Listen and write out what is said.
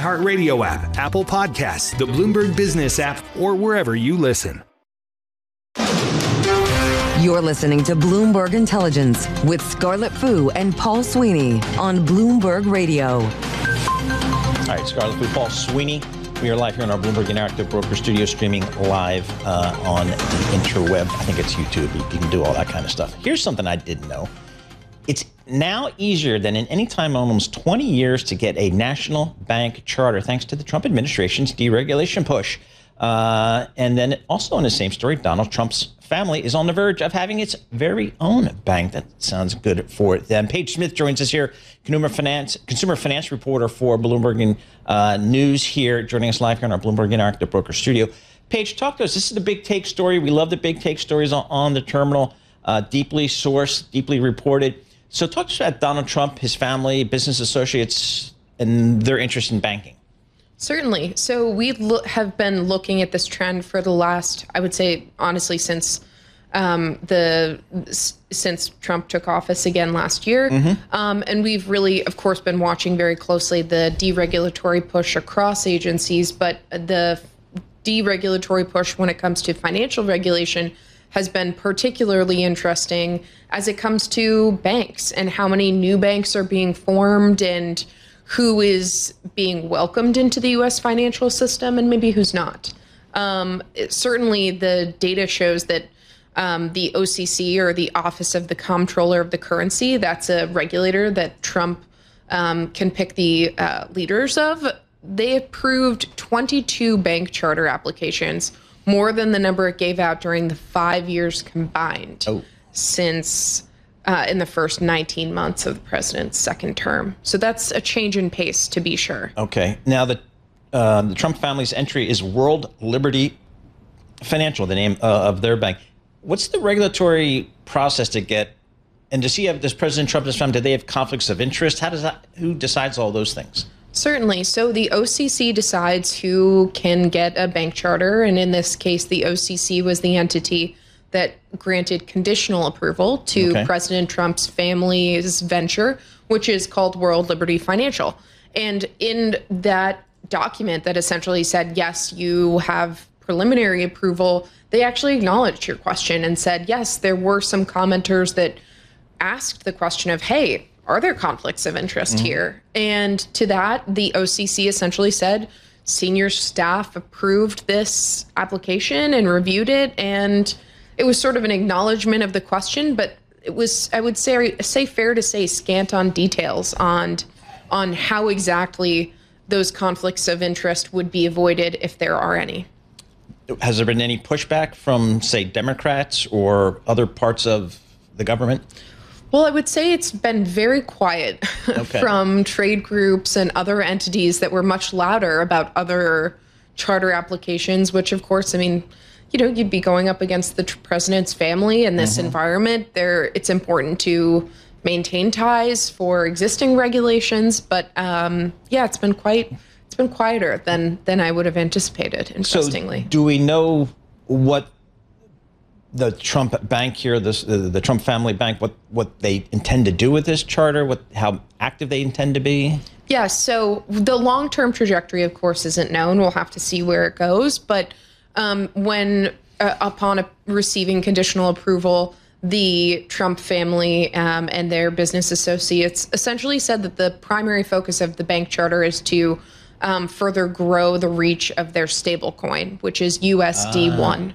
iHeartRadio app, Apple Podcasts, the Bloomberg Business app, or wherever you listen. You're listening to Bloomberg Intelligence with Scarlett Fu and Paul Sweeney on Bloomberg Radio. All right, Scarlett Fu, Paul Sweeney. We are live here on our Bloomberg Interactive Broker Studio, streaming live on the interweb. I think it's YouTube. You can do all that kind of stuff. Here's something I didn't know. It's now easier than in any time in almost 20 years to get a national bank charter, thanks to the Trump administration's deregulation push. And then also in the same story, Donald Trump's family is on the verge of having its very own bank. That sounds good for them. Paige Smith joins us here, consumer finance reporter for Bloomberg News here, joining us live here on our Bloomberg Interactive Broker Studio. Paige, talk to us. This is the big take story. We love the big take stories on the terminal, deeply sourced, deeply reported. So talk to us about Donald Trump, his family, business associates, and their interest in banking. Certainly. So we have been looking at this trend for the last, I would say, honestly, since Trump took office again last year. And we've really, of course, been watching very closely the deregulatory push across agencies. But the deregulatory push when it comes to financial regulation has been particularly interesting as it comes to banks and how many new banks are being formed and who is being welcomed into the U.S. financial system and maybe who's not. Certainly, the data shows that the OCC, or the Office of the Comptroller of the Currency, that's a regulator that Trump can pick the leaders of. They approved 22 bank charter applications, more than the number it gave out during the 5 years combined since in the first 19 months of the president's second term. So that's a change in pace, to be sure. Okay. Now, the Trump family's entry is World Liberty Financial, the name of their bank. What's the regulatory process to get, and does President Trump and his family, do they have conflicts of interest? Who decides all those things? Certainly. So the OCC decides who can get a bank charter. And in this case, the OCC was the entity that granted conditional approval to President Trump's family's venture, which is called World Liberty Financial. And in that document that essentially said, yes, you have preliminary approval, they actually acknowledged your question and said, yes, there were some commenters that asked the question of, hey, are there conflicts of interest here? And to that, the OCC essentially said, senior staff approved this application and reviewed it, and it was sort of an acknowledgement of the question, but it was, I would say fair to say, scant on details on how exactly those conflicts of interest would be avoided if there are any. Has there been any pushback from, say, Democrats or other parts of the government? Well, I would say it's been very quiet from trade groups and other entities that were much louder about other charter applications, which, of course, I mean, you know, you'd be going up against the president's family in this environment. It's important to maintain ties for existing regulations, but yeah, it's been quieter than I would have anticipated. Interestingly, so do we know what the Trump bank here, the Trump family bank, what they intend to do with this charter, how active they intend to be? Yeah, so the long-term trajectory, of course, isn't known. We'll have to see where it goes, but when upon receiving conditional approval, the Trump family and their business associates essentially said that the primary focus of the bank charter is to further grow the reach of their stablecoin, which is USD1.